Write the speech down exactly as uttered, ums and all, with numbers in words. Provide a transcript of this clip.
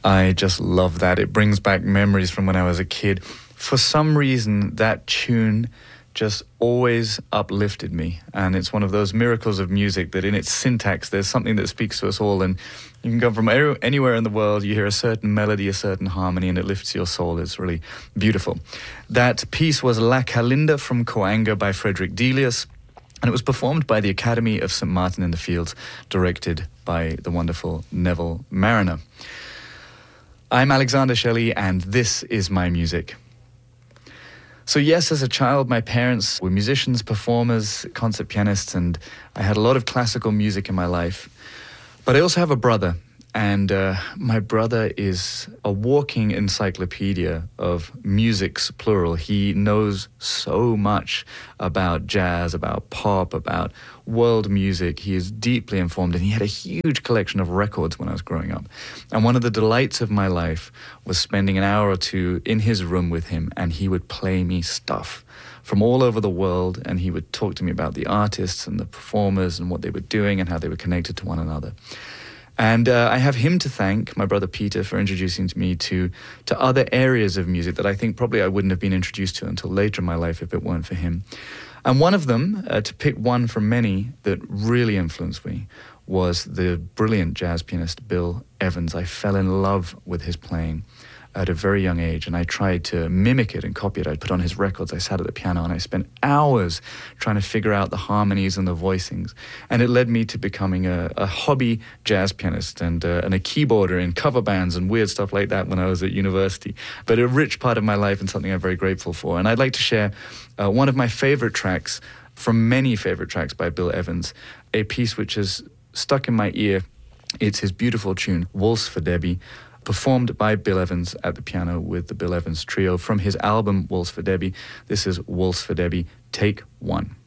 I just love that. It brings back memories from when I was a kid. For some reason, that tune just always uplifted me. And it's one of those miracles of music that in its syntax, there's something that speaks to us all. And you can come from anywhere in the world, you hear a certain melody, a certain harmony, and it lifts your soul. It's really beautiful. That piece was La Calinda from Coanga by Frederick Delius. And it was performed by the Academy of Saint Martin in the Fields, directed by the wonderful Neville Marriner. I'm Alexander Shelley, and this is my music. So yes, as a child, my parents were musicians, performers, concert pianists, and I had a lot of classical music in my life. But I also have a brother, and uh, my brother is a walking encyclopedia of musics, plural. He knows so much about jazz, about pop, about world music. He is deeply informed, and he had a huge collection of records when I was growing up. And one of the delights of my life was spending an hour or two in his room with him, and he would play me stuff from all over the world, and he would talk to me about the artists and the performers and what they were doing and how they were connected to one another. And uh, I have him to thank, my brother Peter, for introducing to me to, to other areas of music that I think probably I wouldn't have been introduced to until later in my life if it weren't for him. And one of them, uh, to pick one from many that really influenced me, was the brilliant jazz pianist Bill Evans. I fell in love with his playing at a very young age, and I tried to mimic it and copy it. I'd put on his records, I sat at the piano, and I spent hours trying to figure out the harmonies and the voicings. And it led me to becoming a, a hobby jazz pianist and, uh, and a keyboarder in cover bands and weird stuff like that when I was at university. But a rich part of my life and something I'm very grateful for. And I'd like to share uh, one of my favorite tracks from many favorite tracks by Bill Evans, a piece which is stuck in my ear. It's his beautiful tune, Waltz for Debbie, performed by Bill Evans at the piano with the Bill Evans Trio from his album Waltz for Debbie. This is Waltz for Debbie, Take One.